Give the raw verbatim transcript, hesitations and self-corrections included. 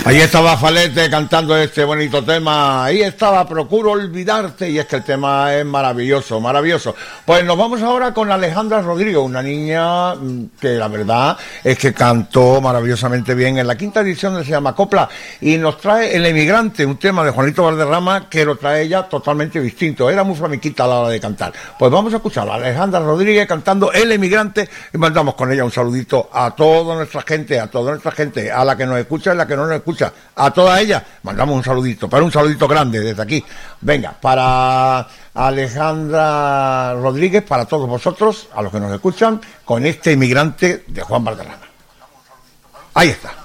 Ahí estaba Falete cantando este bonito tema, ahí estaba Procuro Olvidarte, y es que el tema es maravilloso, maravilloso. Pues nos vamos ahora con Alejandra Rodríguez, una niña que la verdad es que cantó maravillosamente bien en la quinta edición de Se llama Copla, y nos trae El Emigrante, un tema de Juanito Valderrama que lo trae ella totalmente distinto, era muy flamenquita a la hora de cantar. Pues vamos a escuchar a Alejandra Rodríguez cantando El Emigrante, y mandamos con ella un saludito a toda nuestra gente, a toda nuestra gente, a la que nos escucha y a la que no nos escucha. A todas ellas mandamos un saludito, para un saludito grande desde aquí. Venga, para Alejandra Rodríguez, para todos vosotros, a los que nos escuchan, con este Emigrante de Juan Valderrama. Ahí está.